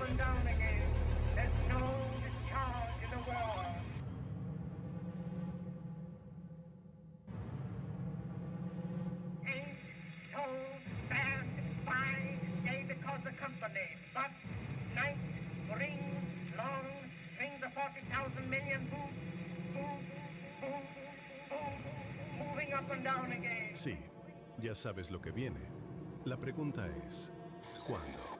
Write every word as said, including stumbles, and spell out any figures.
and down again. There's no discharge in the world. Ain't so bad by day because the company, but night brings long strings of forty thousand million boom, boom, boom, boom, moving up and down again. Sí, ya sabes lo que viene. La pregunta es, ¿cuándo?